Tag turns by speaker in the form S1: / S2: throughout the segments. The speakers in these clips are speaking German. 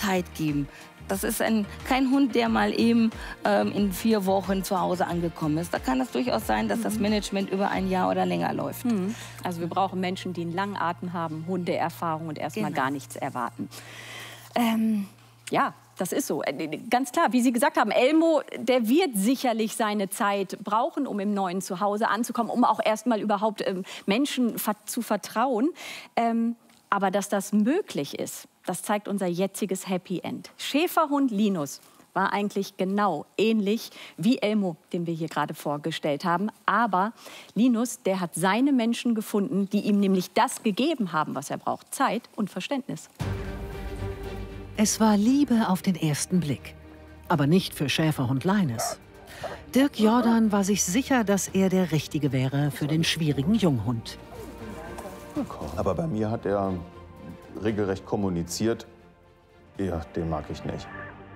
S1: Zeit geben. Das ist kein Hund, der mal eben in 4 Wochen zu Hause angekommen ist. Da kann es durchaus sein, dass das Management über ein Jahr oder länger läuft.
S2: Also wir brauchen Menschen, die einen langen Atem haben, Hundeerfahrung und erstmal gar nichts erwarten. Ja, das ist so. Ganz klar, wie Sie gesagt haben, Elmo, der wird sicherlich seine Zeit brauchen, um im neuen Zuhause anzukommen, um auch erstmal überhaupt Menschen zu vertrauen. Aber dass das möglich ist, das zeigt unser jetziges Happy End. Schäferhund Linus war eigentlich genau ähnlich wie Elmo, den wir hier gerade vorgestellt haben. Aber Linus, der hat seine Menschen gefunden, die ihm nämlich das gegeben haben, was er braucht. Zeit und Verständnis.
S3: Es war Liebe auf den ersten Blick. Aber nicht für Schäferhund Leines. Dirk Jordan war sich sicher, dass er der Richtige wäre für den schwierigen Junghund.
S4: Aber bei mir hat er regelrecht kommuniziert, ja, den mag ich nicht.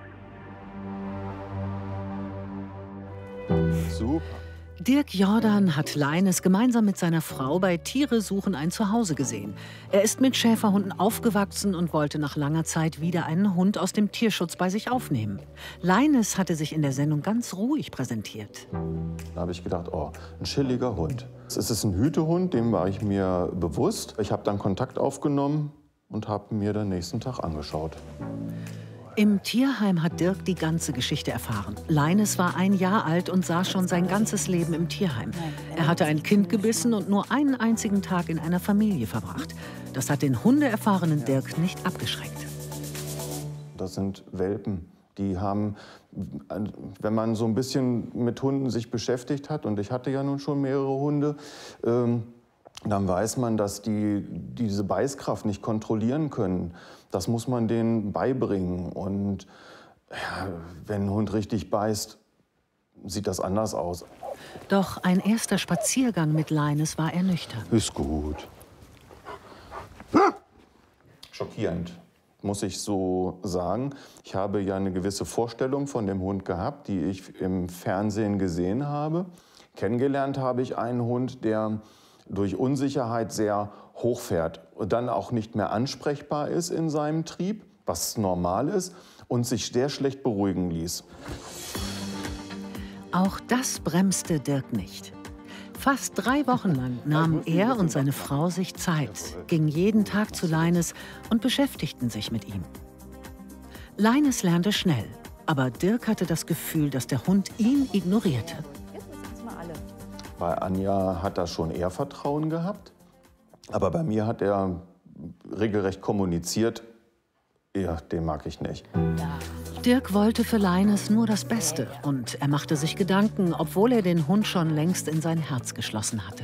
S4: Super.
S3: Dirk Jordan hat Leines gemeinsam mit seiner Frau bei Tiere suchen ein Zuhause gesehen. Er ist mit Schäferhunden aufgewachsen und wollte nach langer Zeit wieder einen Hund aus dem Tierschutz bei sich aufnehmen. Leines hatte sich in der Sendung ganz ruhig präsentiert.
S4: Da habe ich gedacht, oh, ein chilliger Hund. Es ist ein Hütehund, dem war ich mir bewusst. Ich habe dann Kontakt aufgenommen und habe mir den nächsten Tag angeschaut.
S3: Im Tierheim hat Dirk die ganze Geschichte erfahren. Leines war 1 Jahr alt und saß schon sein ganzes Leben im Tierheim. Er hatte ein Kind gebissen und nur einen einzigen Tag in einer Familie verbracht. Das hat den hundeerfahrenen Dirk nicht abgeschreckt.
S4: Das sind Welpen. Die haben, wenn man so ein bisschen mit Hunden sich beschäftigt hat, und ich hatte ja nun schon mehrere Hunde, dann weiß man, dass die diese Beißkraft nicht kontrollieren können. Das muss man denen beibringen. Und ja, wenn ein Hund richtig beißt, sieht das anders aus.
S3: Doch ein erster Spaziergang mit Leines war ernüchternd.
S4: Ist gut. Schockierend, muss ich so sagen. Ich habe ja eine gewisse Vorstellung von dem Hund gehabt, die ich im Fernsehen gesehen habe. Kennengelernt habe ich einen Hund, der durch Unsicherheit sehr hochfährt und dann auch nicht mehr ansprechbar ist in seinem Trieb, was normal ist, und sich sehr schlecht beruhigen ließ.
S3: Auch das bremste Dirk nicht. Fast 3 Wochen lang nahmen er und seine Frau sich Zeit, gingen jeden Tag zu Leines und beschäftigten sich mit ihm. Leines lernte schnell, aber Dirk hatte das Gefühl, dass der Hund ihn ignorierte.
S4: Bei Anja hat er schon eher Vertrauen gehabt, aber bei mir hat er regelrecht kommuniziert, ja, den mag ich nicht.
S3: Dirk wollte für Leines nur das Beste und er machte sich Gedanken, obwohl er den Hund schon längst in sein Herz geschlossen hatte.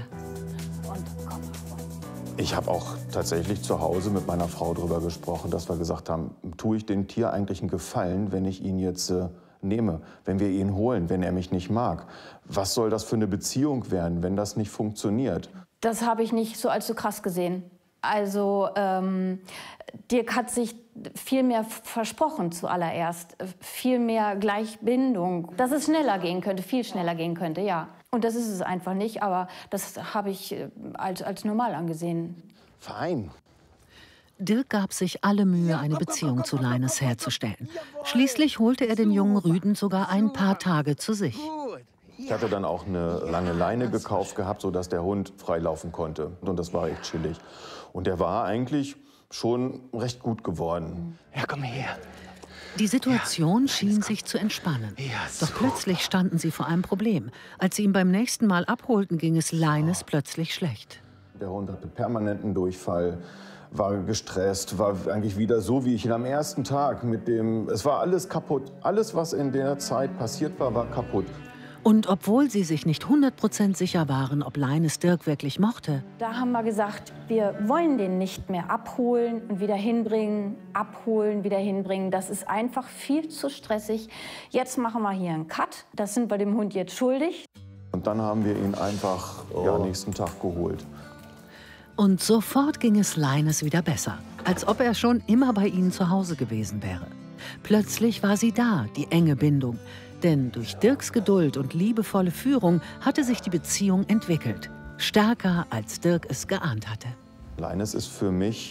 S4: Ich habe auch tatsächlich zu Hause mit meiner Frau darüber gesprochen, dass wir gesagt haben, tue ich dem Tier eigentlich einen Gefallen, wenn ich ihn jetzt nehme, wenn wir ihn holen, wenn er mich nicht mag. Was soll das für eine Beziehung werden, wenn das nicht funktioniert?
S5: Das habe ich nicht so als so krass gesehen. Also Dirk hat sich viel mehr versprochen zuallererst, viel mehr Gleichbindung, dass es schneller gehen könnte, viel schneller gehen könnte, ja. Und das ist es einfach nicht, aber das habe ich als normal angesehen.
S4: Fein.
S3: Dirk gab sich alle Mühe, eine Beziehung zu Leines herzustellen. Schließlich holte er den jungen Rüden sogar ein paar Tage zu sich.
S4: Ich hatte dann auch eine lange Leine gekauft gehabt, sodass der Hund freilaufen konnte. Und das war echt chillig. Und der war eigentlich schon recht gut geworden.
S6: Ja, komm her.
S3: Die Situation schien sich zu entspannen. Doch plötzlich standen sie vor einem Problem. Als sie ihn beim nächsten Mal abholten, ging es Leines plötzlich schlecht.
S4: Der Hund hatte permanenten Durchfall, war gestresst, war eigentlich wieder so, wie ich ihn am ersten Tag mit dem... Es war alles kaputt. Alles, was in der Zeit passiert war, war kaputt.
S3: Und obwohl sie sich nicht 100% sicher waren, ob Leines Dirk wirklich mochte,
S5: Da haben wir gesagt, wir wollen den nicht mehr abholen und wieder hinbringen, abholen, wieder hinbringen. Das ist einfach viel zu stressig. Jetzt machen wir hier einen Cut. Das sind wir dem Hund jetzt schuldig.
S4: Und dann haben wir ihn einfach nächsten Tag geholt.
S3: und sofort ging es Leines wieder besser, als ob er schon immer bei ihnen zu Hause gewesen wäre. Plötzlich war sie da, die enge Bindung. Denn durch Dirks Geduld und liebevolle Führung hatte sich die Beziehung entwickelt. Stärker, als Dirk es geahnt hatte.
S4: Leines ist für mich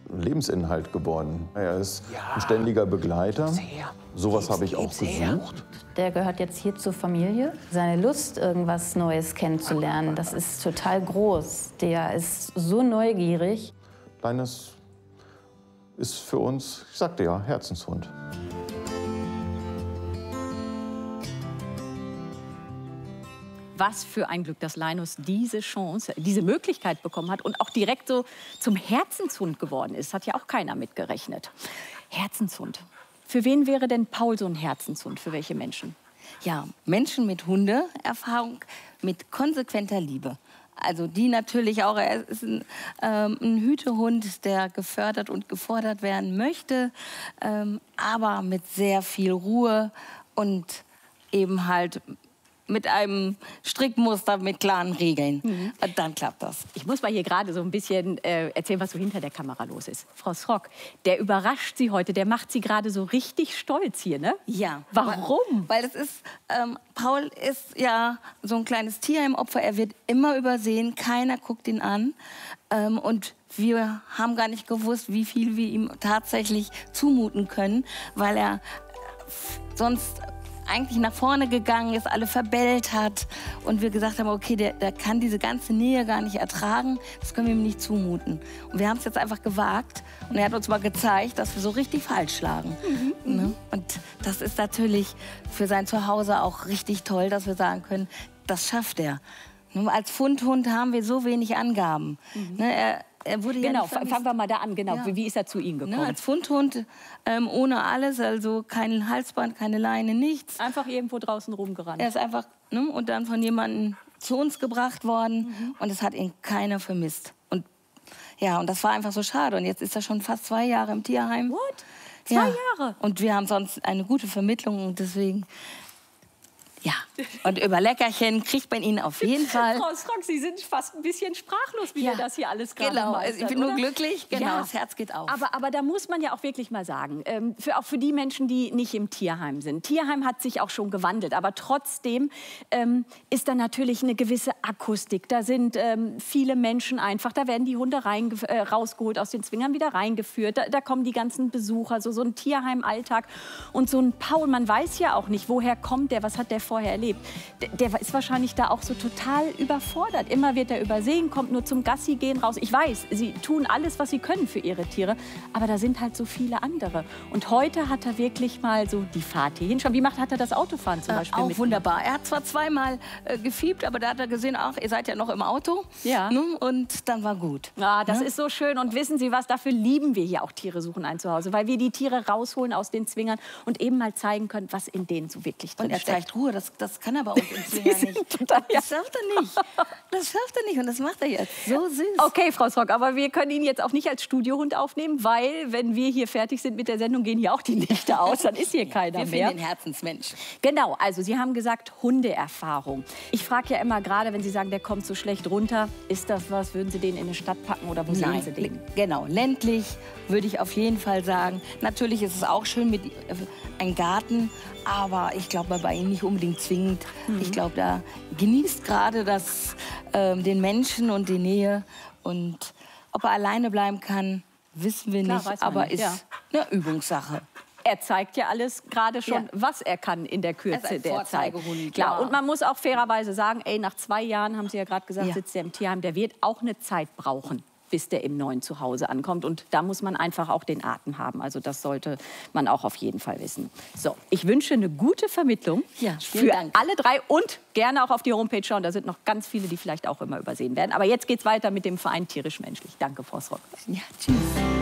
S4: Lebensinhalt geworden. Er ist ein ständiger Begleiter. Sowas habe ich auch gesucht.
S5: Der gehört jetzt hier zur Familie. Seine Lust, irgendwas Neues kennenzulernen, das ist total groß. Der ist so neugierig.
S4: Linus ist für uns, ich sagte ja, Herzenshund.
S2: Was für ein Glück, dass Linus diese Chance, diese Möglichkeit bekommen hat und auch direkt so zum Herzenshund geworden ist. Hat ja auch keiner mitgerechnet. Herzenshund. Für wen wäre denn Paul so ein Herzenshund? Für welche Menschen?
S1: Ja, Menschen mit Hundeerfahrung, mit konsequenter Liebe. Also die natürlich auch, er ist ein Hütehund, der gefördert und gefordert werden möchte, aber mit sehr viel Ruhe und eben halt mit einem Strickmuster, mit klaren Regeln. Und dann klappt das.
S2: Ich muss mal hier gerade so ein bisschen erzählen, was so hinter der Kamera los ist. Frau Srock, der überrascht Sie heute, der macht Sie gerade so richtig stolz hier, ne?
S1: Ja.
S2: Warum?
S1: Weil es ist, Paul ist ja so ein kleines Tierheimopfer, er wird immer übersehen, keiner guckt ihn an. Und wir haben gar nicht gewusst, wie viel wir ihm tatsächlich zumuten können, weil er sonst eigentlich nach vorne gegangen ist, alle verbellt hat und wir gesagt haben, okay, der kann diese ganze Nähe gar nicht ertragen, das können wir ihm nicht zumuten. Und wir haben es jetzt einfach gewagt und er hat uns mal gezeigt, dass wir so richtig falsch lagen. Ne? Und das ist natürlich für sein Zuhause auch richtig toll, dass wir sagen können, das schafft er. Nur als Fundhund haben wir so wenig Angaben. Ne, er wurde
S2: genau,
S1: ja
S2: fangen wir mal da an. Genau.
S1: Ja.
S2: Wie ist er zu Ihnen gekommen?
S1: Ne, als Fundhund ohne alles, also kein Halsband, keine Leine, nichts.
S2: Einfach irgendwo draußen rumgerannt.
S1: Er ist einfach und dann von jemandem zu uns gebracht worden und es hat ihn keiner vermisst. Und ja, und das war einfach so schade. Und jetzt ist er schon fast 2 Jahre im Tierheim.
S2: What? 2
S1: Ja.
S2: Jahre?
S1: Und wir haben sonst eine gute Vermittlung und deswegen. Ja, und über Leckerchen kriegt man ihn auf jeden Fall.
S2: Frau Srock, Sie sind fast ein bisschen sprachlos, wie wir das hier alles gerade
S1: Genau,
S2: meistern,
S1: ich bin nur
S2: oder?
S1: glücklich, genau,
S2: Ja.
S1: das Herz geht auf.
S2: Aber da muss man ja auch wirklich mal sagen, auch für die Menschen, die nicht im Tierheim sind. Tierheim hat sich auch schon gewandelt, aber trotzdem ist da natürlich eine gewisse Akustik. Da sind viele Menschen einfach, da werden die Hunde rausgeholt aus den Zwingern, wieder reingeführt. Da kommen die ganzen Besucher, so ein Tierheim-Alltag. Und so ein Paul, man weiß ja auch nicht, woher kommt der, was hat der vorher erlebt. Der ist wahrscheinlich da auch so total überfordert. Immer wird er übersehen, kommt nur zum Gassi gehen raus. Ich weiß, Sie tun alles, was Sie können für Ihre Tiere, aber da sind halt so viele andere. Und heute hat er wirklich mal so die Fahrt hierhin schon. Wie hat er das Autofahren zum Beispiel?
S1: Auch wunderbar. Er hat zwar zweimal gefiebt, aber da hat er gesehen, ach, ihr seid ja noch im Auto.
S2: Ja.
S1: Ne? Und dann war gut.
S2: Ah, das ist so schön. Und wissen Sie was, dafür lieben wir hier auch Tiere suchen ein Zuhause, weil wir die Tiere rausholen aus den Zwingern und eben mal zeigen können, was in denen so wirklich drin
S1: Und er
S2: steckt.
S1: zeigt Ruhe, das kann er bei uns im Zwinger nicht. Das schafft er nicht. Das schafft er nicht und das macht er jetzt. So süß.
S2: Okay, Frau Srock, aber wir können ihn jetzt auch nicht als Studiohund aufnehmen, weil, wenn wir hier fertig sind mit der Sendung, gehen hier auch die Lichter aus, dann ist hier keiner
S1: Wir
S2: mehr.
S1: finden den Herzensmensch.
S2: Genau, also Sie haben gesagt, Hundeerfahrung. Ich frage ja immer, gerade wenn Sie sagen, der kommt so schlecht runter, ist das was, würden Sie den in eine Stadt packen oder wo sehen Sie den?
S1: Genau, ländlich würde ich auf jeden Fall sagen. Natürlich ist es auch schön mit einem Garten, aber ich glaube bei ihm nicht unbedingt zwingend. Ich glaube, da genießt gerade den Menschen und die Nähe. Und ob er alleine bleiben kann, wissen wir
S2: Klar,
S1: nicht,
S2: weiß man
S1: aber
S2: nicht,
S1: ist eine Übungssache.
S2: Er zeigt ja alles gerade schon,
S1: Ja.
S2: was er kann in der
S1: Er
S2: Kürze
S1: ist ein
S2: der Zeit.
S1: Vorzeigehund,
S2: Klar,
S1: ja.
S2: und man muss auch fairerweise sagen, nach 2 Jahren, haben Sie ja gerade gesagt,
S1: Ja.
S2: sitzt er im Tierheim, der wird auch eine Zeit brauchen, bis der im neuen Zuhause ankommt. Und da muss man einfach auch den Atem haben. Also das sollte man auch auf jeden Fall wissen. So, ich wünsche eine gute Vermittlung
S1: Ja, vielen
S2: für
S1: Dank.
S2: alle 3 und gerne auch auf die Homepage schauen. Da sind noch ganz viele, die vielleicht auch immer übersehen werden. Aber jetzt geht's weiter mit dem Verein Tierisch-Menschlich. Danke, Frau Srock.
S1: Ja, tschüss.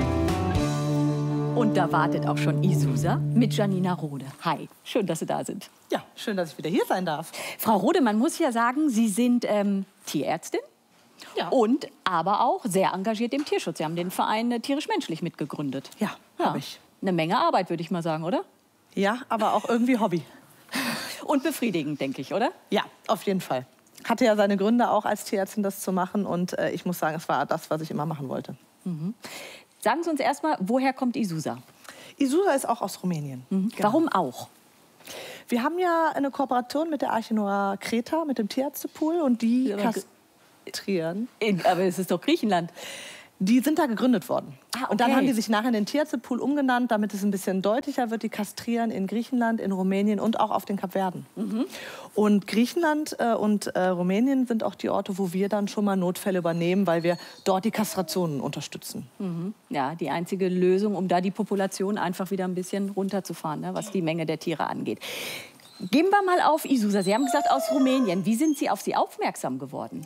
S2: Und da wartet auch schon Isusa mit Janina Rode. Hi, schön, dass Sie da sind.
S6: Ja, schön, dass ich wieder hier sein darf.
S2: Frau Rode, man muss ja sagen, Sie sind Tierärztin.
S6: Ja.
S2: Und aber auch sehr engagiert im Tierschutz. Sie haben den Verein Tierisch-Menschlich mitgegründet.
S6: Ja, habe ich.
S2: Eine Menge Arbeit, würde ich mal sagen, oder?
S6: Ja, aber auch irgendwie Hobby.
S2: Und befriedigend, denke ich, oder?
S6: Ja, auf jeden Fall. Hatte ja seine Gründe auch als Tierärztin, das zu machen. Und ich muss sagen, es war das, was ich immer machen wollte.
S2: Sagen Sie uns erstmal, woher kommt Isusa?
S6: Isusa ist auch aus Rumänien. Genau.
S2: Warum auch?
S6: Wir haben ja eine Kooperation mit der Arche Noah Kreta, mit dem Tierärztepool. Und die
S2: Aber
S6: kastrieren.
S2: Aber es ist doch Griechenland.
S6: Die sind da gegründet worden.
S2: Ah, okay.
S6: Und dann haben die sich nachher in den Tierärztepool umgenannt, damit es ein bisschen deutlicher wird. Die kastrieren in Griechenland, in Rumänien und auch auf den Kapverden. Und Griechenland und Rumänien sind auch die Orte, wo wir dann schon mal Notfälle übernehmen, weil wir dort die Kastrationen unterstützen.
S2: Ja, die einzige Lösung, um da die Population einfach wieder ein bisschen runterzufahren, ne, was die Menge der Tiere angeht. Gehen wir mal auf Isusa. Sie haben gesagt, aus Rumänien. Wie sind Sie auf Sie aufmerksam geworden?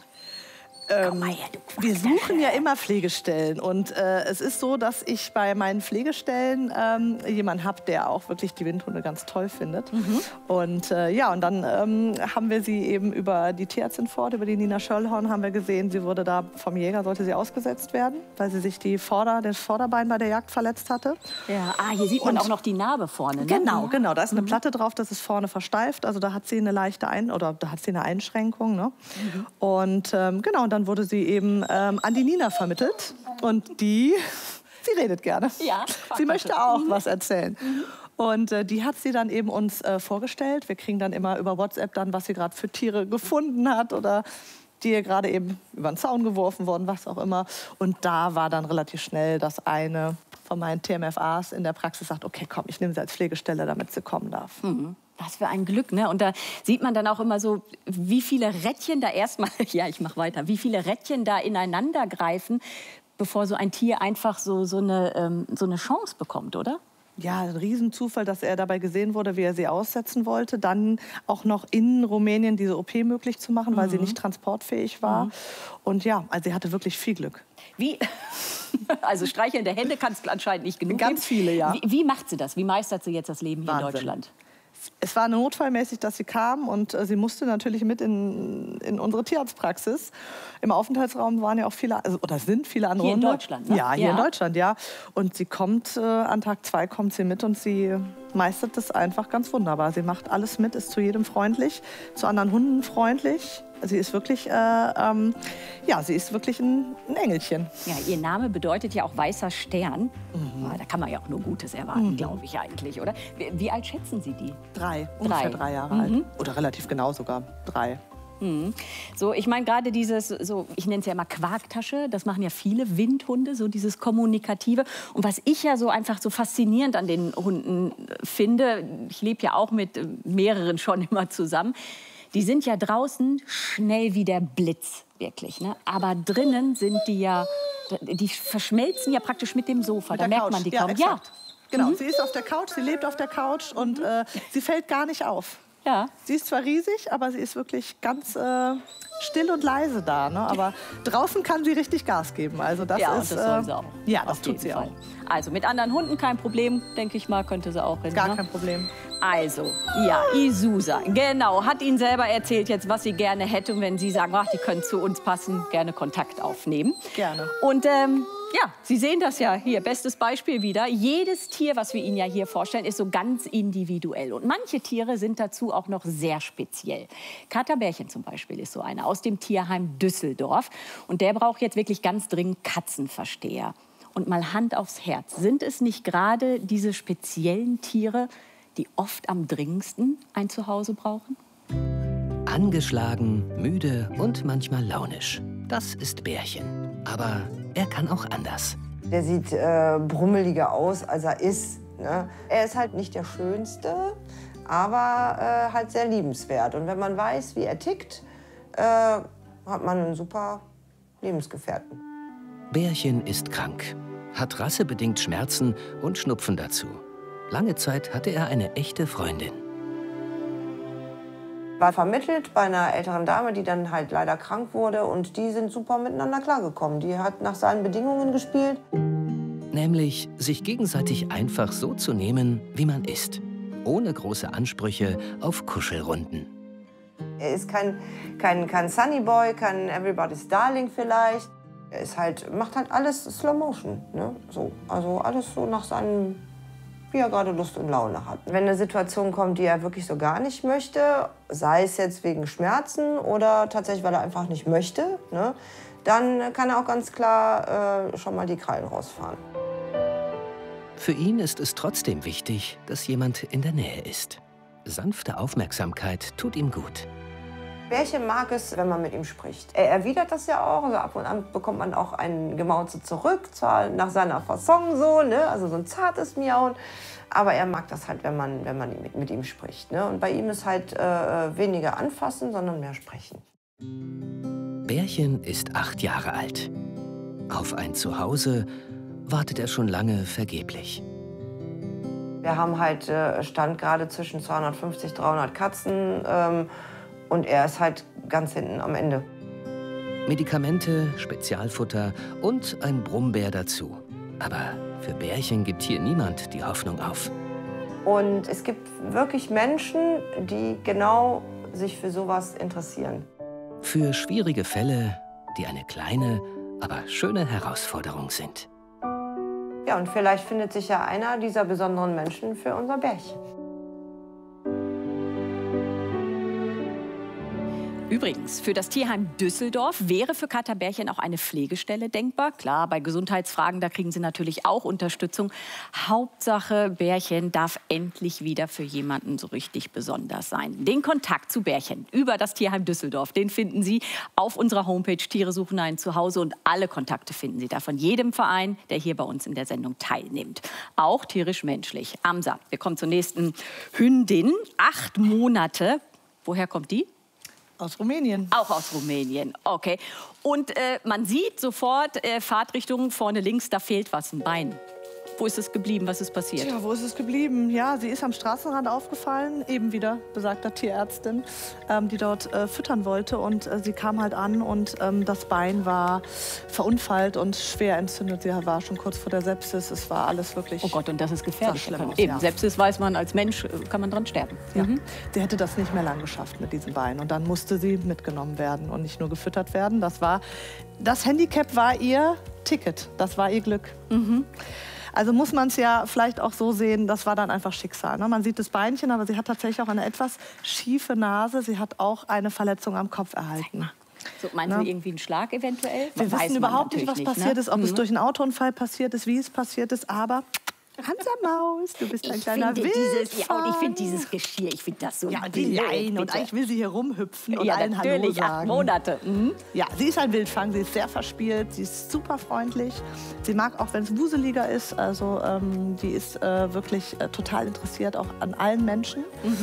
S6: Wir suchen ja immer Pflegestellen und es ist so, dass ich bei meinen Pflegestellen jemanden habe, der auch wirklich die Windhunde ganz toll findet. Und ja, und dann haben wir sie eben über die Tierärztin fort, über die Nina Schöllhorn, haben wir gesehen, sie wurde da vom Jäger, sollte sie ausgesetzt werden, weil sie sich das Vorderbein bei der Jagd verletzt hatte.
S2: Ja, hier sieht man auch noch die Narbe vorne. Ne?
S6: Genau, da ist eine Platte drauf, das ist vorne versteift, also da hat sie eine leichte Einschränkung. Ne? Und genau, und dann wurde sie eben an die Nina vermittelt. Und sie redet gerne.
S2: Ja,
S6: sie möchte auch was erzählen. Und die hat sie dann eben uns vorgestellt. Wir kriegen dann immer über WhatsApp dann, was sie gerade für Tiere gefunden hat oder die ihr gerade eben über den Zaun geworfen worden, was auch immer. Und da war dann relativ schnell, dass eine von meinen TMFAs in der Praxis sagt, okay, komm, ich nehme sie als Pflegestelle, damit sie kommen darf.
S2: Was für ein Glück, ne? Und da sieht man dann auch immer so, wie viele Rädchen da erstmal, ja, ich mache weiter, wie viele Rädchen da ineinander greifen, bevor so ein Tier einfach so eine Chance bekommt, oder?
S6: Ja, ein Riesenzufall, dass er dabei gesehen wurde, wie er sie aussetzen wollte. Dann auch noch in Rumänien diese OP möglich zu machen, weil sie nicht transportfähig war. Und ja, also sie hatte wirklich viel Glück.
S2: Wie? Also streichelnde Hände kann es anscheinend nicht genug
S6: Ganz
S2: geben.
S6: viele, ja.
S2: Wie macht sie das? Wie meistert sie jetzt das Leben hier
S6: Wahnsinn.
S2: in Deutschland?
S6: Es war notfallmäßig, dass sie kam und sie musste natürlich mit in unsere Tierarztpraxis. Im Aufenthaltsraum waren ja auch viele, oder sind viele andere
S2: Hier in
S6: Hunde.
S2: Deutschland, ne?
S6: Ja, hier in Deutschland, ja. Und sie kommt, an Tag 2 kommt sie mit und sie meistert das einfach ganz wunderbar. Sie macht alles mit, ist zu jedem freundlich, zu anderen Hunden freundlich. Sie ist wirklich, sie ist wirklich ein Engelchen.
S2: Ja, ihr Name bedeutet ja auch weißer Stern. Da kann man ja auch nur Gutes erwarten, glaube ich eigentlich, oder? Wie alt schätzen Sie die?
S6: Ungefähr 3 Jahre alt. Oder relativ genau sogar 3.
S2: So, ich meine gerade dieses, so, ich nenne es ja immer Quarktasche, das machen ja viele Windhunde, so dieses Kommunikative. Und was ich ja so einfach so faszinierend an den Hunden finde, ich lebe ja auch mit mehreren schon immer zusammen, die sind ja draußen schnell wie der Blitz, wirklich. Ne? Aber drinnen sind die ja, die verschmelzen ja praktisch mit dem Sofa. Da merkt man die kaum.
S6: Ja, genau. Sie ist auf der Couch, sie lebt auf der Couch und sie fällt gar nicht auf.
S2: Ja.
S6: Sie ist zwar riesig, aber sie ist wirklich ganz still und leise da. Ne? Aber draußen kann sie richtig Gas geben. Also das
S2: Ja,
S6: ist,
S2: und das soll sie auch.
S6: Ja, das
S2: Auf
S6: tut
S2: jeden
S6: sie
S2: Fall.
S6: auch.
S2: Also mit anderen Hunden kein Problem, denke ich mal, könnte sie auch hin.
S6: Gar
S2: ne?
S6: kein Problem.
S2: Also, ja, Isusa, genau, hat Ihnen selber erzählt jetzt, was sie gerne hätte. Und wenn Sie sagen, ach, die können zu uns passen, gerne Kontakt aufnehmen.
S6: Gerne.
S2: Und ja, Sie sehen das ja hier, bestes Beispiel wieder. Jedes Tier, was wir Ihnen ja hier vorstellen, ist so ganz individuell. Und manche Tiere sind dazu auch noch sehr speziell. Kater Bärchen zum Beispiel ist so einer aus dem Tierheim Düsseldorf. Und der braucht jetzt wirklich ganz dringend Katzenversteher. Und mal Hand aufs Herz, sind es nicht gerade diese speziellen Tiere, die oft am dringendsten ein Zuhause brauchen?
S7: Angeschlagen, müde und manchmal launisch. Das ist Bärchen. Aber er kann auch anders.
S8: Der sieht brummeliger aus, als er ist. Ne? Er ist halt nicht der Schönste, aber halt sehr liebenswert. Und wenn man weiß, wie er tickt, hat man einen super Lebensgefährten.
S7: Bärchen ist krank, hat rassebedingt Schmerzen und Schnupfen dazu. Lange Zeit hatte er eine echte Freundin.
S8: War vermittelt bei einer älteren Dame, die dann halt leider krank wurde. Und die sind super miteinander klargekommen. Die hat nach seinen Bedingungen gespielt.
S7: Nämlich sich gegenseitig einfach so zu nehmen, wie man ist. Ohne große Ansprüche auf Kuschelrunden.
S8: Er ist kein Sunnyboy, kein Everybody's Darling vielleicht. Er ist halt, macht halt alles Slow Motion. Ne? So, also alles so nach seinem, wie er gerade Lust und Laune hat. Wenn eine Situation kommt, die er wirklich so gar nicht möchte, sei es jetzt wegen Schmerzen oder tatsächlich, weil er einfach nicht möchte, ne, dann kann er auch ganz klar schon mal die Krallen rausfahren.
S7: Für ihn ist es trotzdem wichtig, dass jemand in der Nähe ist. Sanfte Aufmerksamkeit tut ihm gut.
S8: Bärchen mag es, wenn man mit ihm spricht. Er erwidert das ja auch. Also ab und an bekommt man auch ein Gemauze zurück, zwar nach seiner Fasson so, ne? Also so ein zartes Miauen. Aber er mag das halt, wenn man mit ihm spricht. Ne? Und bei ihm ist halt weniger anfassen, sondern mehr sprechen.
S7: Bärchen ist 8 Jahre alt. Auf ein Zuhause wartet er schon lange vergeblich.
S8: Wir haben halt Stand gerade zwischen 250, 300 Katzen. Und er ist halt ganz hinten am Ende.
S7: Medikamente, Spezialfutter und ein Brummbär dazu. Aber für Bärchen gibt hier niemand die Hoffnung auf.
S8: Und es gibt wirklich Menschen, die genau sich für sowas interessieren.
S7: Für schwierige Fälle, die eine kleine, aber schöne Herausforderung sind.
S8: Ja, und vielleicht findet sich ja einer dieser besonderen Menschen für unser Bärchen.
S2: Übrigens, für das Tierheim Düsseldorf wäre für Kater Bärchen auch eine Pflegestelle denkbar. Klar, bei Gesundheitsfragen, da kriegen sie natürlich auch Unterstützung. Hauptsache, Bärchen darf endlich wieder für jemanden so richtig besonders sein. Den Kontakt zu Bärchen über das Tierheim Düsseldorf, den finden Sie auf unserer Homepage Tiere suchen ein Zuhause. Und alle Kontakte finden Sie da von jedem Verein, der hier bei uns in der Sendung teilnimmt. Auch tierisch-menschlich. Amsa, wir kommen zur nächsten Hündin. 8 Monate. Woher kommt die?
S6: Aus Rumänien.
S2: Auch aus Rumänien, okay. Und man sieht sofort, Fahrtrichtung vorne links, da fehlt was, ein Bein. Wo ist es geblieben? Was ist passiert?
S6: Tja, wo ist es geblieben? Ja, sie ist am Straßenrand aufgefallen, eben wieder besagter Tierärztin, die dort füttern wollte. Und sie kam halt an und das Bein war verunfallt und schwer entzündet. Sie war schon kurz vor der Sepsis. Es war alles wirklich...
S2: Oh Gott, und das ist gefährlich.
S6: Schlimm aus,
S2: Eben,
S6: ja.
S2: Sepsis weiß man, als Mensch kann man dran sterben.
S6: Ja. Sie hätte das nicht mehr lang geschafft mit diesem Bein. Und dann musste sie mitgenommen werden und nicht nur gefüttert werden. Das Handicap war ihr Ticket, das war ihr Glück. Also muss man es ja vielleicht auch so sehen, das war dann einfach Schicksal. Ne? Man sieht das Beinchen, aber sie hat tatsächlich auch eine etwas schiefe Nase. Sie hat auch eine Verletzung am Kopf erhalten.
S2: So, meinen Sie irgendwie einen Schlag eventuell?
S6: Wir wissen überhaupt nicht, was passiert ist, ob es durch einen Autounfall passiert ist, wie es passiert ist, aber... Hansa Maus, du bist ein kleiner Wildfang.
S2: Und ich finde dieses Geschirr, ich finde das so.
S6: Ja, die Leine. Und eigentlich will sie hier rumhüpfen und
S2: ja,
S6: allen Hallo
S2: natürlich,
S6: sagen.
S2: 8 Monate.
S6: Ja, sie ist ein Wildfang, sie ist sehr verspielt, sie ist super freundlich. Sie mag auch, wenn es wuseliger ist. Also die ist wirklich total interessiert auch an allen Menschen.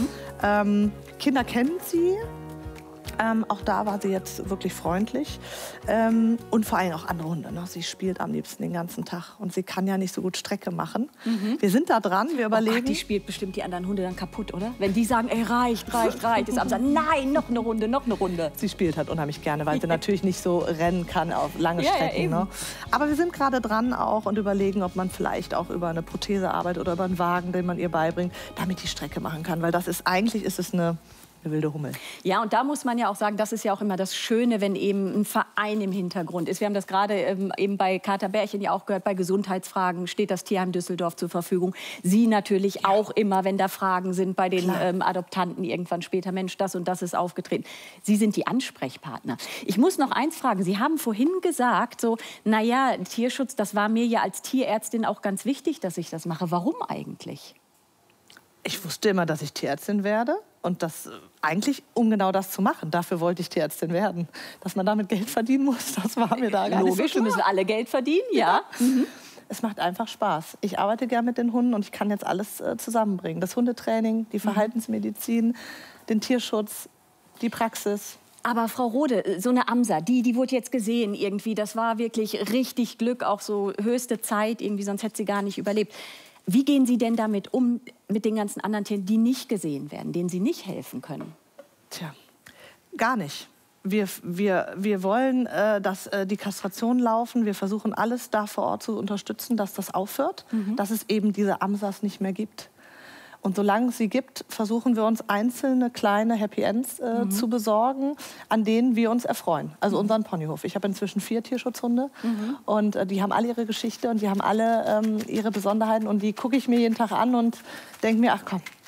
S6: Kinder kennen sie. Auch da war sie jetzt wirklich freundlich. Und vor allem auch andere Hunde. Ne? Sie spielt am liebsten den ganzen Tag. Und sie kann ja nicht so gut Strecke machen. Wir sind da dran, wir überlegen.
S2: Oh Gott, die spielt bestimmt die anderen Hunde dann kaputt, oder? Wenn die sagen, ey, reicht. Ist Amsa, nein, noch eine Runde.
S6: Sie spielt halt unheimlich gerne, weil sie natürlich nicht so rennen kann auf lange Strecken. Ne? Aber wir sind gerade dran auch und überlegen, ob man vielleicht auch über eine Prothese arbeitet oder über einen Wagen, den man ihr beibringt, damit die Strecke machen kann. Weil eigentlich ist es eine wilde Hummel.
S2: Ja, und da muss man ja auch sagen, das ist ja auch immer das Schöne, wenn eben ein Verein im Hintergrund ist. Wir haben das gerade eben bei Kater Bärchen ja auch gehört, bei Gesundheitsfragen steht das Tierheim Düsseldorf zur Verfügung. Sie natürlich auch immer, wenn da Fragen sind bei den Adoptanten irgendwann später, Mensch, das und das ist aufgetreten. Sie sind die Ansprechpartner. Ich muss noch eins fragen, Sie haben vorhin gesagt, so, naja, Tierschutz, das war mir ja als Tierärztin auch ganz wichtig, dass ich das mache. Warum eigentlich?
S6: Ich wusste immer, dass ich Tierärztin werde. Und das eigentlich, um genau das zu machen. Dafür wollte ich Tierärztin werden. Dass man damit Geld verdienen muss, das war mir da gar nicht so
S2: logisch,
S6: klar.
S2: wir müssen alle Geld verdienen, ja.
S6: Es macht einfach Spaß. Ich arbeite gern mit den Hunden und ich kann jetzt alles zusammenbringen. Das Hundetraining, die Verhaltensmedizin, den Tierschutz, die Praxis.
S2: Aber Frau Rode, so eine Amsa, die wurde jetzt gesehen irgendwie. Das war wirklich richtig Glück, auch so höchste Zeit irgendwie, sonst hätte sie gar nicht überlebt. Wie gehen Sie denn damit um, mit den ganzen anderen Tieren, die nicht gesehen werden, denen Sie nicht helfen können?
S6: Tja, gar nicht. Wir wollen, dass die Kastrationen laufen. Wir versuchen alles da vor Ort zu unterstützen, dass das aufhört, dass es eben diese Amsas nicht mehr gibt. Und solange es sie gibt, versuchen wir uns einzelne kleine Happy Ends zu besorgen, an denen wir uns erfreuen. Also unseren Ponyhof. Ich habe inzwischen 4 Tierschutzhunde und die haben alle ihre Geschichte und die haben alle ihre Besonderheiten und die gucke ich mir jeden Tag an und denke mir, ach komm,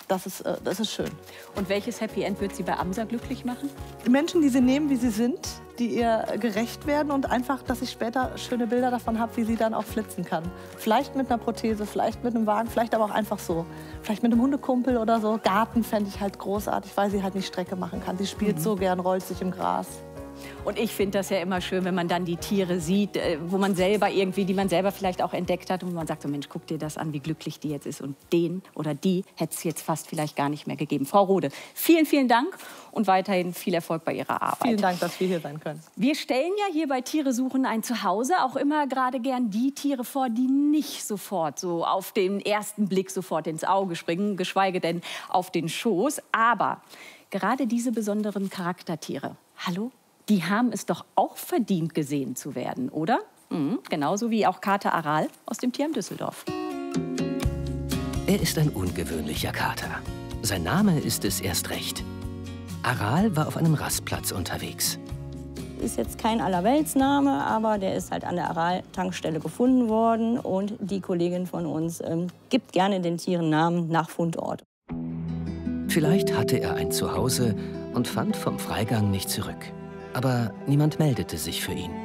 S6: das ist schön.
S2: Und welches Happy End wird Sie bei Amsa glücklich machen?
S6: Die Menschen, die sie nehmen, wie sie sind, die ihr gerecht werden und einfach, dass ich später schöne Bilder davon habe, wie sie dann auch flitzen kann. Vielleicht mit einer Prothese, vielleicht mit einem Wagen, vielleicht aber auch einfach so. Vielleicht mit einem Hundekumpel oder so. Garten fände ich halt großartig, weil sie halt nicht Strecke machen kann. Sie spielt so gern, rollt sich im Gras.
S2: Und ich finde das ja immer schön, wenn man dann die Tiere sieht, wo man selber irgendwie, die man selber vielleicht auch entdeckt hat. Und man sagt so, Mensch, guck dir das an, wie glücklich die jetzt ist. Und den oder die hätte es jetzt fast vielleicht gar nicht mehr gegeben. Frau Rode, vielen, vielen Dank und weiterhin viel Erfolg bei Ihrer Arbeit.
S6: Vielen Dank, dass wir hier sein können.
S2: Wir stellen ja hier bei Tiere suchen ein Zuhause auch immer gerade gern die Tiere vor, die nicht sofort so auf den ersten Blick sofort ins Auge springen, geschweige denn auf den Schoß. Aber gerade diese besonderen Charaktertiere, hallo? Die haben es doch auch verdient, gesehen zu werden, oder? Genauso wie auch Kater Aral aus dem Tierheim Düsseldorf.
S7: Er ist ein ungewöhnlicher Kater. Sein Name ist es erst recht. Aral war auf einem Rastplatz unterwegs.
S9: Ist jetzt kein Allerweltsname, aber der ist halt an der Aral-Tankstelle gefunden worden. Und die Kollegin von uns gibt gerne den Tieren Namen nach Fundort.
S7: Vielleicht hatte er ein Zuhause und fand vom Freigang nicht zurück. Aber niemand meldete sich für ihn.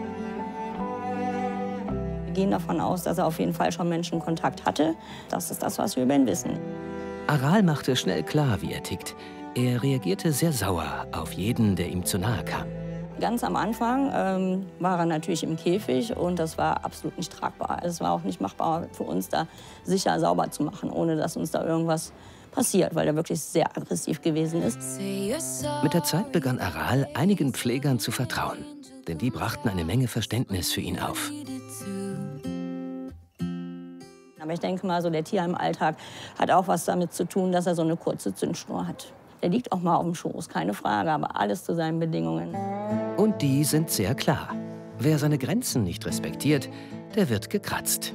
S9: Wir gehen davon aus, dass er auf jeden Fall schon Menschenkontakt hatte. Das ist das, was wir über ihn wissen.
S7: Aral machte schnell klar, wie er tickt. Er reagierte sehr sauer auf jeden, der ihm zu nahe kam.
S9: Ganz am Anfang war er natürlich im Käfig und das war absolut nicht tragbar. Es war auch nicht machbar für uns, da sicher sauber zu machen, ohne dass uns da irgendwas passiert, weil er wirklich sehr aggressiv gewesen ist.
S7: Mit der Zeit begann Aral einigen Pflegern zu vertrauen, denn die brachten eine Menge Verständnis für ihn auf.
S9: Aber ich denke mal, so der Tierheim-Alltag hat auch was damit zu tun, dass er so eine kurze Zündschnur hat. Der liegt auch mal auf dem Schoß, keine Frage, aber alles zu seinen Bedingungen.
S7: Und die sind sehr klar. Wer seine Grenzen nicht respektiert, der wird gekratzt.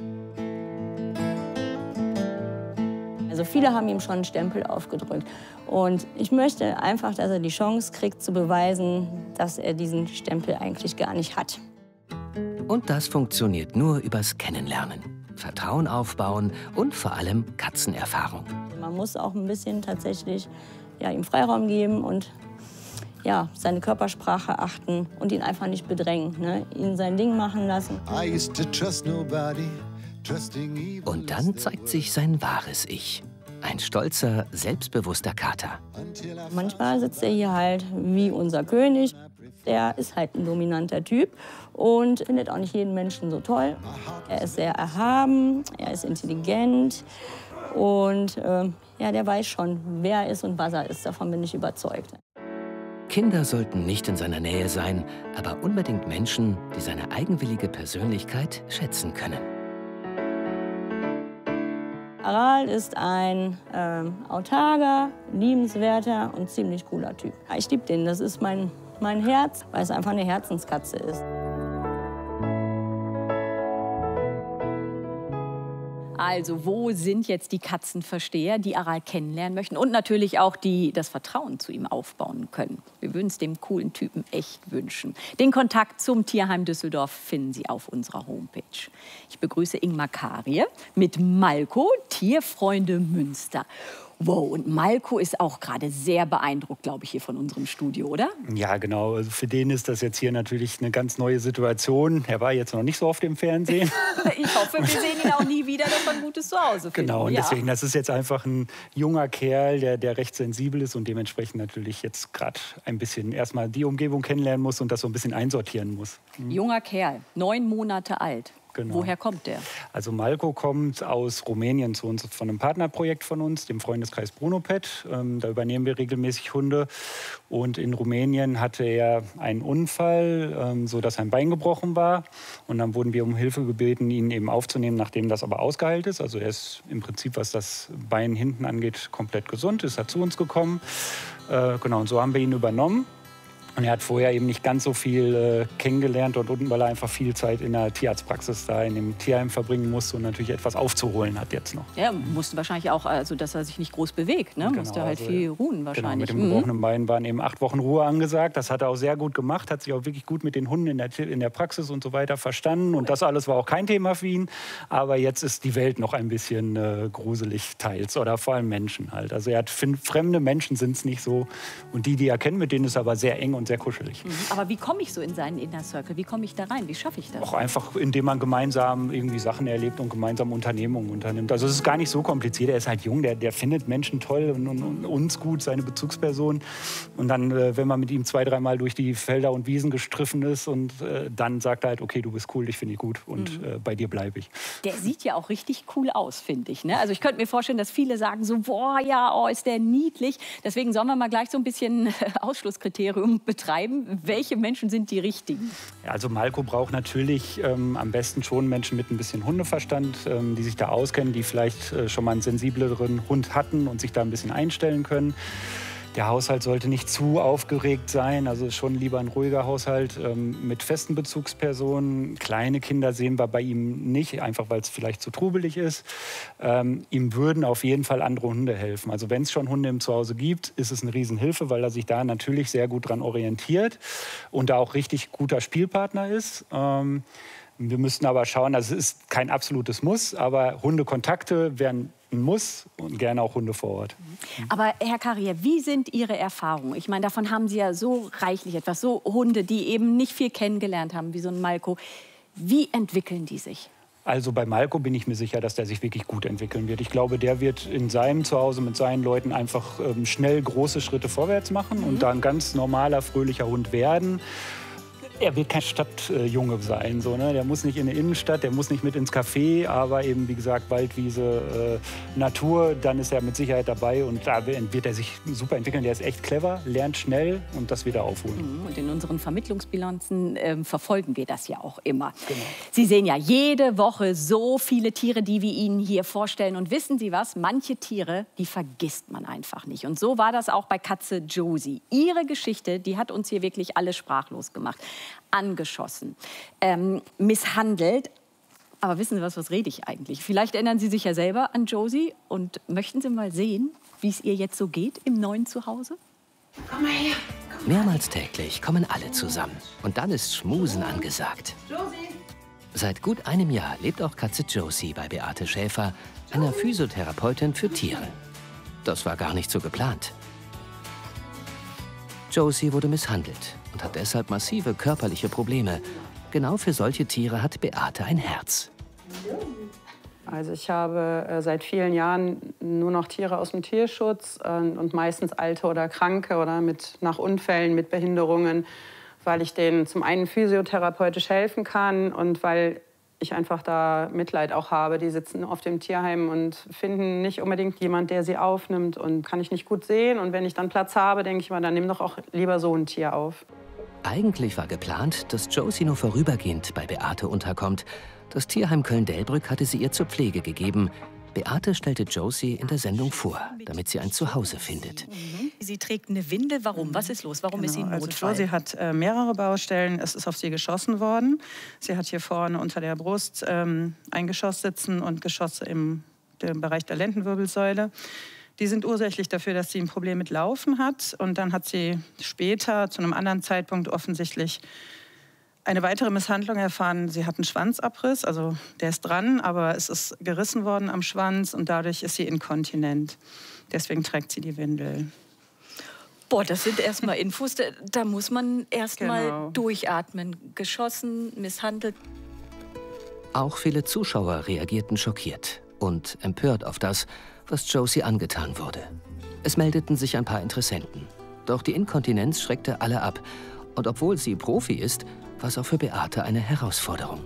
S9: Also viele haben ihm schon einen Stempel aufgedrückt. Und ich möchte einfach, dass er die Chance kriegt, zu beweisen, dass er diesen Stempel eigentlich gar nicht hat.
S7: Und das funktioniert nur übers Kennenlernen. Vertrauen aufbauen und vor allem Katzenerfahrung.
S9: Man muss auch ein bisschen tatsächlich ihm Freiraum geben und seine Körpersprache achten und ihn einfach nicht bedrängen. Ne? Ihn sein Ding machen lassen.
S7: Und dann zeigt sich sein wahres Ich. Ein stolzer, selbstbewusster Kater.
S9: Manchmal sitzt er hier halt wie unser König. Der ist halt ein dominanter Typ und findet auch nicht jeden Menschen so toll. Er ist sehr erhaben, er ist intelligent und der weiß schon, wer er ist und was er ist. Davon bin ich überzeugt.
S7: Kinder sollten nicht in seiner Nähe sein, aber unbedingt Menschen, die seine eigenwillige Persönlichkeit schätzen können.
S9: Aral ist ein autarker, liebenswerter und ziemlich cooler Typ. Ich liebe den, das ist mein Herz, weil es einfach eine Herzenskatze ist.
S2: Also, wo sind jetzt die Katzenversteher, die Aral kennenlernen möchten und natürlich auch die das Vertrauen zu ihm aufbauen können? Wir würden es dem coolen Typen echt wünschen. Den Kontakt zum Tierheim Düsseldorf finden Sie auf unserer Homepage. Ich begrüße Ingmar Karie mit Malko, Tierfreunde Münster. Wow, und Malko ist auch gerade sehr beeindruckt, glaube ich, hier von unserem Studio, oder?
S10: Ja, genau. Also für den ist das jetzt hier natürlich eine ganz neue Situation. Er war jetzt noch nicht so oft im Fernsehen.
S2: Ich hoffe, wir sehen ihn auch nie wieder, dass er ein gutes Zuhause findet.
S10: Genau, und deswegen, das ist jetzt einfach ein junger Kerl, der recht sensibel ist und dementsprechend natürlich jetzt gerade ein bisschen erstmal die Umgebung kennenlernen muss und das so ein bisschen einsortieren muss.
S2: Junger Kerl, 9 Monate alt.
S10: Genau.
S2: Woher kommt der?
S10: Also Malko kommt aus Rumänien zu uns von einem Partnerprojekt von uns, dem Freundeskreis Brunopet. Da übernehmen wir regelmäßig Hunde. Und in Rumänien hatte er einen Unfall, so dass sein Bein gebrochen war. Und dann wurden wir um Hilfe gebeten, ihn eben aufzunehmen, nachdem das aber ausgeheilt ist. Also er ist im Prinzip, was das Bein hinten angeht, komplett gesund. Ist er zu uns gekommen. Genau, und so haben wir ihn übernommen. Und er hat vorher eben nicht ganz so viel kennengelernt dort unten, weil er einfach viel Zeit in der Tierarztpraxis da in dem Tierheim verbringen musste und natürlich etwas aufzuholen hat jetzt noch.
S2: Ja, musste wahrscheinlich auch, also dass er sich nicht groß bewegt, ne?
S10: Genau,
S2: Musste halt
S10: also,
S2: viel ruhen wahrscheinlich.
S10: Genau, mit dem gebrochenen Bein waren eben 8 Wochen Ruhe angesagt. Das hat er auch sehr gut gemacht, hat sich auch wirklich gut mit den Hunden in der Praxis und so weiter verstanden. Und das alles war auch kein Thema für ihn. Aber jetzt ist die Welt noch ein bisschen gruselig teils oder vor allem Menschen halt. Also er hat fremde Menschen sind es nicht so. Und die er kennt, mit denen ist er aber sehr eng und sehr kuschelig.
S2: Aber wie komme ich so in seinen Inner Circle? Wie komme ich da rein? Wie schaffe ich das?
S10: Auch einfach, indem man gemeinsam irgendwie Sachen erlebt und gemeinsam Unternehmungen unternimmt. Also es ist gar nicht so kompliziert. Er ist halt jung, der findet Menschen toll und uns gut, seine Bezugsperson. Und dann, wenn man mit ihm 2-, 3 Mal durch die Felder und Wiesen gestriffen ist und dann sagt er halt, okay, du bist cool, dich finde ich gut und bei dir bleibe ich.
S2: Der sieht ja auch richtig cool aus, finde ich. Ne? Also ich könnte mir vorstellen, dass viele sagen so, boah, ja, oh, ist der niedlich. Deswegen sollen wir mal gleich so ein bisschen Ausschlusskriterium betreiben. Welche Menschen sind die richtigen?
S10: Ja, also Malko braucht natürlich am besten schon Menschen mit ein bisschen Hundeverstand, die sich da auskennen, die vielleicht schon mal einen sensibleren Hund hatten und sich da ein bisschen einstellen können. Der Haushalt sollte nicht zu aufgeregt sein, also schon lieber ein ruhiger Haushalt mit festen Bezugspersonen. Kleine Kinder sehen wir bei ihm nicht, einfach weil es vielleicht zu trubelig ist. Ihm würden auf jeden Fall andere Hunde helfen. Also wenn es schon Hunde im Zuhause gibt, ist es eine Riesenhilfe, weil er sich da natürlich sehr gut dran orientiert und da auch richtig guter Spielpartner ist. Wir müssten aber schauen, also es ist kein absolutes Muss, aber Hundekontakte wären ein Muss und gerne auch Hunde vor Ort.
S2: Aber Herr Carrier, wie sind Ihre Erfahrungen? Ich meine, davon haben Sie ja so reichlich etwas, so Hunde, die eben nicht viel kennengelernt haben, wie so ein Malko. Wie entwickeln die sich?
S10: Also bei Malko bin ich mir sicher, dass der sich wirklich gut entwickeln wird. Ich glaube, der wird in seinem Zuhause mit seinen Leuten einfach schnell große Schritte vorwärts machen und da ein ganz normaler, fröhlicher Hund werden. Er wird kein Stadtjunge sein, so, ne? Der muss nicht in die Innenstadt, der muss nicht mit ins Café, aber eben, wie gesagt, Waldwiese, Natur, dann ist er mit Sicherheit dabei und da wird er sich super entwickeln. Der ist echt clever, lernt schnell und das wird er aufholen.
S2: Und in unseren Vermittlungsbilanzen verfolgen wir das ja auch immer.
S10: Genau.
S2: Sie sehen ja jede Woche so viele Tiere, die wir Ihnen hier vorstellen. Und wissen Sie was? Manche Tiere, die vergisst man einfach nicht. Und so war das auch bei Katze Josie. Ihre Geschichte, die hat uns hier wirklich alle sprachlos gemacht. Angeschossen, misshandelt. Aber wissen Sie was rede ich eigentlich? Vielleicht erinnern Sie sich ja selber an Josie und möchten Sie mal sehen, wie es ihr jetzt so geht im neuen Zuhause?
S8: Komm mal her.
S7: Mehrmals täglich kommen alle zusammen. Und dann ist Schmusen angesagt.
S8: Josie.
S7: Seit gut einem Jahr lebt auch Katze Josie bei Beate Schäfer, einer Physiotherapeutin für Tiere. Das war gar nicht so geplant. Josie wurde misshandelt und hat deshalb massive körperliche Probleme. Genau für solche Tiere hat Beate ein Herz.
S11: Also ich habe seit vielen Jahren nur noch Tiere aus dem Tierschutz und meistens alte oder kranke oder nach Unfällen, mit Behinderungen, weil ich denen zum einen physiotherapeutisch helfen kann und weil ich einfach da Mitleid auch habe. Die sitzen auf dem Tierheim und finden nicht unbedingt jemand, der sie aufnimmt und kann ich nicht gut sehen. Und wenn ich dann Platz habe, denke ich mal, dann nimm doch auch lieber so ein Tier auf.
S7: Eigentlich war geplant, dass Josie nur vorübergehend bei Beate unterkommt. Das Tierheim Köln-Delbrück hatte sie ihr zur Pflege gegeben. Beate stellte Josie in der Sendung vor, damit sie ein Zuhause findet.
S2: Sie trägt eine Windel. Warum? Was ist los? Warum ist sie im Notfall?
S11: Also Josie hat mehrere Baustellen. Es ist auf sie geschossen worden. Sie hat hier vorne unter der Brust ein Geschoss sitzen und Geschosse im Bereich der Lendenwirbelsäule. Die sind ursächlich dafür, dass sie ein Problem mit Laufen hat. Und dann hat sie später, zu einem anderen Zeitpunkt offensichtlich, eine weitere Misshandlung erfahren. Sie hat einen Schwanzabriss, also der ist dran, aber es ist gerissen worden am Schwanz und dadurch ist sie inkontinent. Deswegen trägt sie die Windel.
S2: Boah, das sind erstmal Infos, da muss man erstmal durchatmen. Geschossen, misshandelt.
S7: Auch viele Zuschauer reagierten schockiert und empört auf das, was Josie angetan wurde. Es meldeten sich ein paar Interessenten. Doch die Inkontinenz schreckte alle ab. Und obwohl sie Profi ist, war es auch für Beate eine Herausforderung.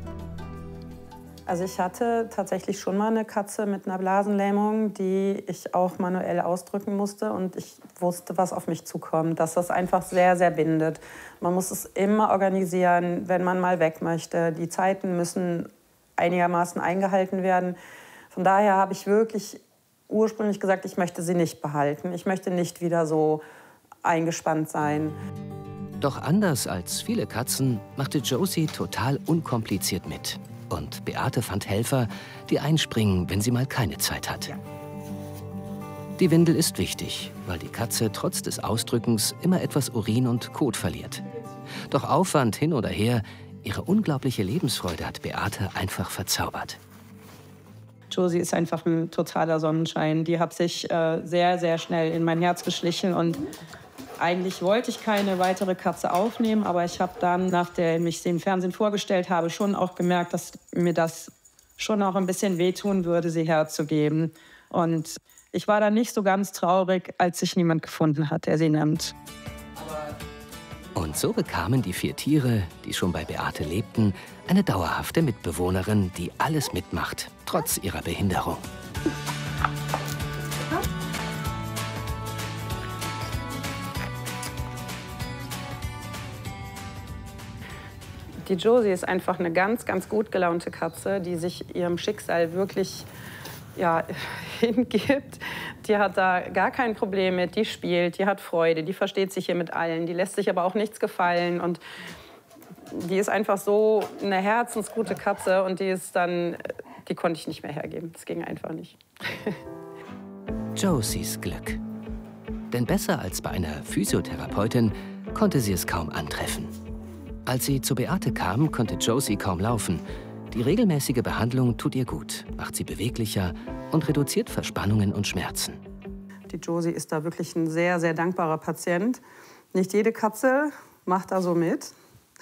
S11: Also ich hatte tatsächlich schon mal eine Katze mit einer Blasenlähmung, die ich auch manuell ausdrücken musste. Und ich wusste, was auf mich zukommt, dass das einfach sehr, sehr bindet. Man muss es immer organisieren, wenn man mal weg möchte. Die Zeiten müssen einigermaßen eingehalten werden. Von daher habe ich wirklich ursprünglich gesagt, ich möchte sie nicht behalten. Ich möchte nicht wieder so eingespannt sein.
S7: Doch anders als viele Katzen machte Josie total unkompliziert mit. Und Beate fand Helfer, die einspringen, wenn sie mal keine Zeit hat. Die Windel ist wichtig, weil die Katze trotz des Ausdrückens immer etwas Urin und Kot verliert. Doch Aufwand hin oder her, ihre unglaubliche Lebensfreude hat Beate einfach verzaubert.
S11: Josie ist einfach ein totaler Sonnenschein. Die hat sich sehr, sehr schnell in mein Herz geschlichen. Und eigentlich wollte ich keine weitere Katze aufnehmen. Aber ich habe dann, nachdem ich sie im Fernsehen vorgestellt habe, schon auch gemerkt, dass mir das schon auch ein bisschen wehtun würde, sie herzugeben. Und ich war dann nicht so ganz traurig, als sich niemand gefunden hat, der sie nimmt.
S7: Und so bekamen die 4 Tiere, die schon bei Beate lebten, eine dauerhafte Mitbewohnerin, die alles mitmacht, trotz ihrer Behinderung.
S11: Die Josie ist einfach eine ganz, ganz gut gelaunte Katze, die sich ihrem Schicksal wirklich hingibt. Die hat da gar kein Problem mit, die spielt, die hat Freude, die versteht sich hier mit allen, die lässt sich aber auch nichts gefallen und die ist einfach so eine herzensgute Katze und die konnte ich nicht mehr hergeben. Das ging einfach nicht.
S7: Josies Glück. Denn besser als bei einer Physiotherapeutin konnte sie es kaum antreffen. Als sie zu Beate kam, konnte Josie kaum laufen. Die regelmäßige Behandlung tut ihr gut, macht sie beweglicher und reduziert Verspannungen und Schmerzen.
S11: Die Josie ist da wirklich ein sehr, sehr dankbarer Patient. Nicht jede Katze macht da so mit.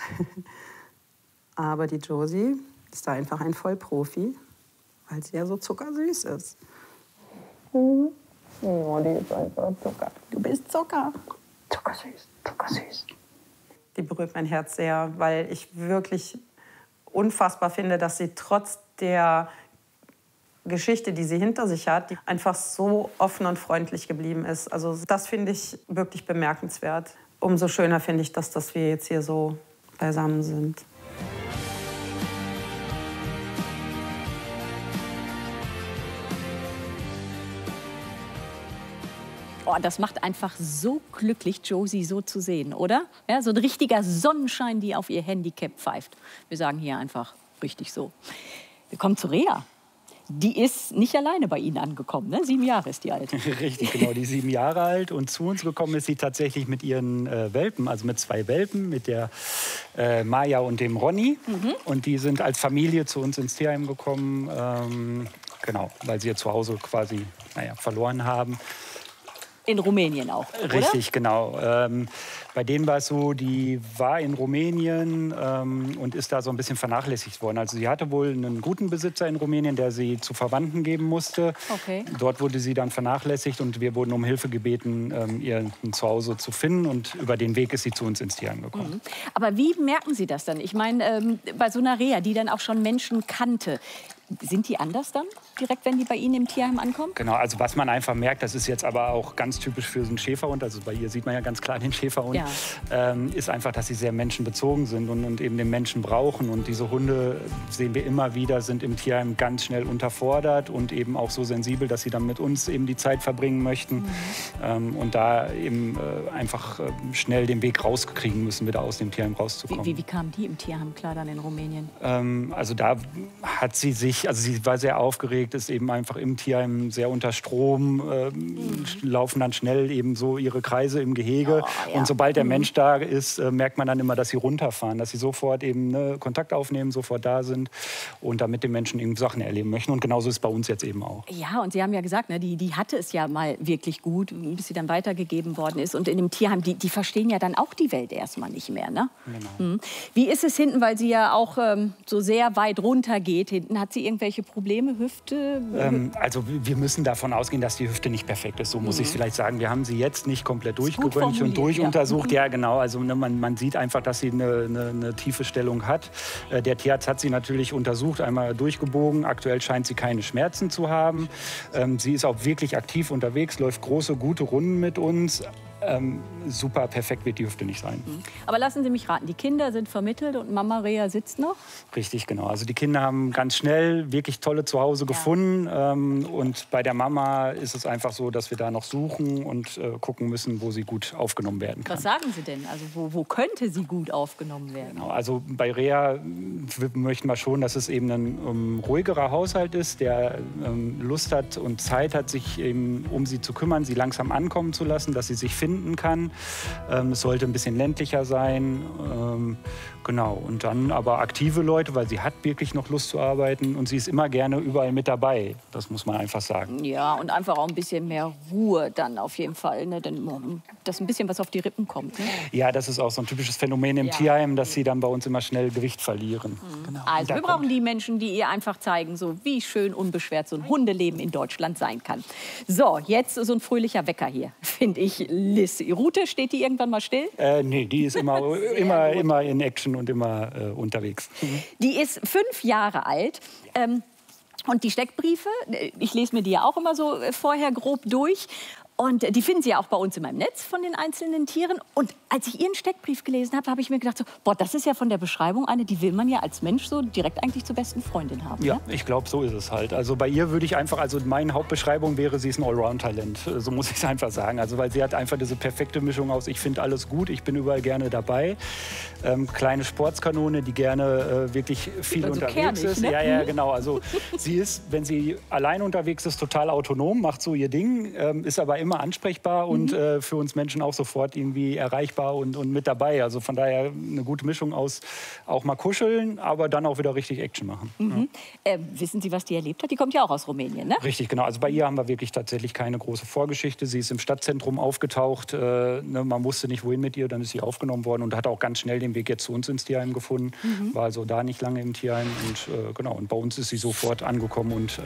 S11: Aber die Josie ist da einfach ein Vollprofi, weil sie ja so zuckersüß ist. Oh, die ist einfach Zucker. Du bist Zucker. Zuckersüß, zuckersüß. Die berührt mein Herz sehr, weil ich wirklich unfassbar finde, dass sie trotz der Geschichte, die sie hinter sich hat, die einfach so offen und freundlich geblieben ist. Also das finde ich wirklich bemerkenswert. Umso schöner finde ich, dass wir jetzt hier so beisammen sind.
S2: Oh, das macht einfach so glücklich, Josie so zu sehen, oder? Ja, so ein richtiger Sonnenschein, die auf ihr Handicap pfeift. Wir sagen hier einfach richtig so. Wir kommen zu Rea. Die ist nicht alleine bei Ihnen angekommen, ne? 7 Jahre ist die alt.
S10: Richtig, genau, die ist 7 Jahre alt. Und zu uns gekommen ist sie tatsächlich mit ihren Welpen, also mit 2 Welpen, mit der Maya und dem Ronny. Und die sind als Familie zu uns ins Tierheim gekommen, genau, weil sie ihr Zuhause quasi verloren haben.
S2: In Rumänien auch, oder?
S10: Richtig, genau. Bei denen war es so, die war in Rumänien und ist da so ein bisschen vernachlässigt worden. Also sie hatte wohl einen guten Besitzer in Rumänien, der sie zu Verwandten geben musste.
S2: Okay.
S10: Dort wurde sie dann vernachlässigt und wir wurden um Hilfe gebeten, ihr ein Zuhause zu finden. Und über den Weg ist sie zu uns ins Tierheim gekommen.
S2: Aber wie merken Sie das dann? Ich meine, bei so einer Rea, die dann auch schon Menschen kannte, sind die anders dann, direkt, wenn die bei Ihnen im Tierheim ankommen?
S10: Genau, also was man einfach merkt, das ist jetzt aber auch ganz typisch für so einen Schäferhund, also bei ihr sieht man ja ganz klar den Schäferhund, ist einfach, dass sie sehr menschenbezogen sind und eben den Menschen brauchen. Und diese Hunde, sehen wir immer wieder, sind im Tierheim ganz schnell unterfordert und eben auch so sensibel, dass sie dann mit uns eben die Zeit verbringen möchten und da eben einfach schnell den Weg rauskriegen müssen, wieder aus dem Tierheim rauszukommen.
S2: Wie kamen die im Tierheim klar dann in Rumänien?
S10: Also da hat sie sich, also sie war sehr aufgeregt, ist eben einfach im Tierheim sehr unter Strom, laufen dann schnell eben so ihre Kreise im Gehege. Und sobald der Mensch da ist, merkt man dann immer, dass sie runterfahren, dass sie sofort eben Kontakt aufnehmen, sofort da sind und da mit den Menschen eben Sachen erleben möchten. Und genauso ist es bei uns jetzt eben auch.
S2: Ja, und Sie haben ja gesagt, ne, die hatte es ja mal wirklich gut, bis sie dann weitergegeben worden ist. Und in dem Tierheim, die verstehen ja dann auch die Welt erstmal nicht mehr. Ne? Genau. Wie ist es hinten, weil sie ja auch so sehr weit runter geht? Hinten hat sie irgendwelche Probleme, Hüfte?
S10: Also wir müssen davon ausgehen, dass die Hüfte nicht perfekt ist. So muss ich es vielleicht sagen. Wir haben sie jetzt nicht komplett durchgeröntgt und durchuntersucht. Ja, genau. Also man sieht einfach, dass sie eine tiefe Stellung hat. Der Tierarzt hat sie natürlich untersucht, einmal durchgebogen. Aktuell scheint sie keine Schmerzen zu haben. Sie ist auch wirklich aktiv unterwegs, läuft große, gute Runden mit uns. super perfekt wird, dürfte nicht sein.
S2: Aber lassen Sie mich raten, die Kinder sind vermittelt und Mama Rea sitzt noch?
S10: Richtig, genau. Also die Kinder haben ganz schnell wirklich tolle Zuhause gefunden. Und bei der Mama ist es einfach so, dass wir da noch suchen und gucken müssen, wo sie gut aufgenommen werden kann.
S2: Was sagen Sie denn? Also wo könnte sie gut aufgenommen werden?
S10: Genau, also bei Rea möchten wir schon, dass es eben ein ruhigerer Haushalt ist, der Lust hat und Zeit hat, sich eben um sie zu kümmern, sie langsam ankommen zu lassen, dass sie sich finden kann. Es sollte ein bisschen ländlicher sein. Genau, und dann aber aktive Leute, weil sie hat wirklich noch Lust zu arbeiten und sie ist immer gerne überall mit dabei. Das muss man einfach sagen.
S2: Ja, und einfach auch ein bisschen mehr Ruhe dann auf jeden Fall, ne? Denn, dass ein bisschen was auf die Rippen kommt. Ne?
S10: Ja, das ist auch so ein typisches Phänomen im Tierheim, dass sie dann bei uns immer schnell Gewicht verlieren. Genau.
S2: Also wir brauchen die Menschen, die ihr einfach zeigen, so wie schön unbeschwert so ein Hundeleben in Deutschland sein kann. So, jetzt so ein fröhlicher Wecker hier, finde ich. Liz, Rute, steht die irgendwann mal still?
S10: Nee, die ist immer in Action und immer unterwegs.
S2: Die ist 5 Jahre alt. Und die Steckbriefe, ich lese mir die ja auch immer so vorher grob durch. Und die finden Sie ja auch bei uns in meinem Netz von den einzelnen Tieren. Und als ich Ihren Steckbrief gelesen habe, habe ich mir gedacht, so, boah, das ist ja von der Beschreibung eine, die will man ja als Mensch so direkt eigentlich zur besten Freundin haben.
S10: Ja,
S2: ne?
S10: Ich glaube, so ist es halt. Also bei ihr würde ich einfach, also meine Hauptbeschreibung wäre, sie ist ein Allround-Talent. So muss ich es einfach sagen. Also weil sie hat einfach diese perfekte Mischung aus, ich finde alles gut, ich bin überall gerne dabei. Kleine Sportskanone, die gerne wirklich viel
S2: also
S10: unterwegs
S2: kernig,
S10: ist.
S2: Ne?
S10: Ja, genau. Also sie ist, wenn sie allein unterwegs ist, total autonom, macht so ihr Ding, ist aber immer ansprechbar und für uns Menschen auch sofort irgendwie erreichbar und mit dabei. Also von daher eine gute Mischung aus auch mal kuscheln, aber dann auch wieder richtig Action machen.
S2: Ja. Wissen Sie, was die erlebt hat? Die kommt ja auch aus Rumänien, ne?
S10: Richtig, genau. Also bei ihr haben wir wirklich tatsächlich keine große Vorgeschichte. Sie ist im Stadtzentrum aufgetaucht. Man wusste nicht, wohin mit ihr. Dann ist sie aufgenommen worden und hat auch ganz schnell den Weg jetzt zu uns ins Tierheim gefunden. War also da nicht lange im Tierheim. Und, genau, und bei uns ist sie sofort angekommen und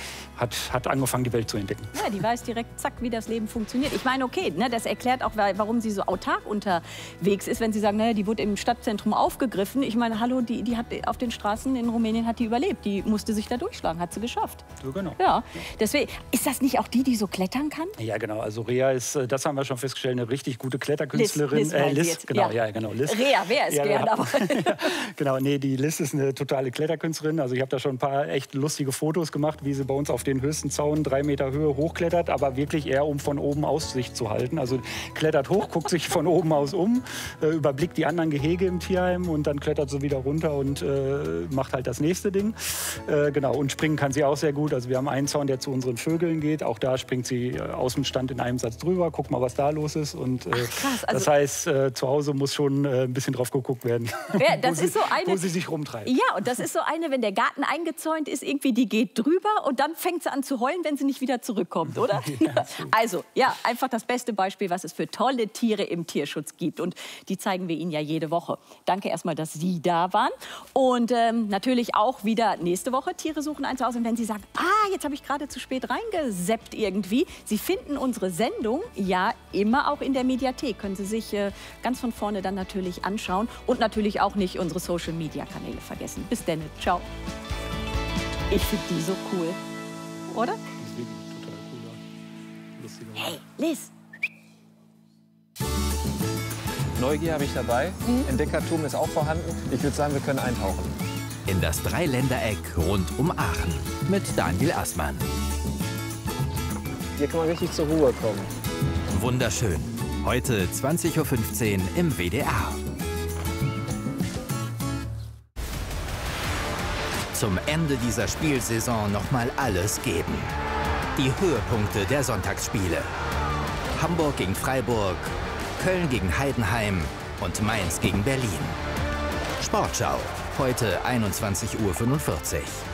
S10: hat angefangen, die Welt zu entdecken.
S2: Ja, die weiß direkt, zack, wie das Leben funktioniert. Ich meine, okay, ne, das erklärt auch, warum sie so autark unterwegs ist, wenn sie sagen, naja, die wurde im Stadtzentrum aufgegriffen. Ich meine, hallo, die hat auf den Straßen in Rumänien hat die überlebt. Die musste sich da durchschlagen, hat sie geschafft.
S10: So, genau.
S2: Ja, deswegen, ist das nicht auch die so klettern kann?
S10: Ja, genau. Also Rea ist, das haben wir schon festgestellt, eine richtig gute Kletterkünstlerin.
S2: Liz,
S10: genau,
S2: ja.
S10: ja, genau. Liz.
S2: Rea, wer ist gern, aber...
S10: Genau, nee, die Liz ist eine totale Kletterkünstlerin. Also ich habe da schon ein paar echt lustige Fotos gemacht, wie sie bei uns auf den höchsten Zaun 3 Meter Höhe hochklettert, aber wirklich eher, um von oben Aussicht zu halten. Also klettert hoch, guckt sich von oben aus um, überblickt die anderen Gehege im Tierheim und dann klettert sie wieder runter und macht halt das nächste Ding. Genau, und springen kann sie auch sehr gut. Also wir haben einen Zaun, der zu unseren Vögeln geht. Auch da springt sie aus dem Stand in einem Satz drüber. Guck mal, was da los ist. Und
S2: krass, also
S10: das heißt, zu Hause muss schon ein bisschen drauf geguckt werden,
S2: ja, das ist so eine,
S10: wo sie sich rumtreibt.
S2: Ja, und das ist so eine, wenn der Garten eingezäunt ist, irgendwie die geht drüber und dann fängt sie an zu heulen, wenn sie nicht wieder zurückkommt, oder? Ja, also, ja, einfach das beste Beispiel, was es für tolle Tiere im Tierschutz gibt. Und die zeigen wir Ihnen ja jede Woche. Danke erstmal, dass Sie da waren. Und natürlich auch wieder nächste Woche Tiere suchen ein Zuhause. Und wenn Sie sagen, jetzt habe ich gerade zu spät reingeseppt irgendwie. Sie finden unsere Sendung ja immer auch in der Mediathek. Können Sie sich ganz von vorne dann natürlich anschauen. Und natürlich auch nicht unsere Social-Media-Kanäle vergessen. Bis dann. Ciao. Ich finde die so cool. Oder?
S10: Das ist wirklich total cooler, lustiger.
S2: Hey, Liz.
S12: Neugier habe ich dabei. Entdeckertum ist auch vorhanden. Ich würde sagen, wir können eintauchen.
S13: In das Dreiländereck rund um Aachen mit Daniel Assmann.
S12: Hier kann man richtig zur Ruhe kommen.
S13: Wunderschön. Heute 20:15 Uhr im WDR. Zum Ende dieser Spielsaison noch mal alles geben. Die Höhepunkte der Sonntagsspiele. Hamburg gegen Freiburg, Köln gegen Heidenheim und Mainz gegen Berlin. Sportschau, heute 21:45 Uhr.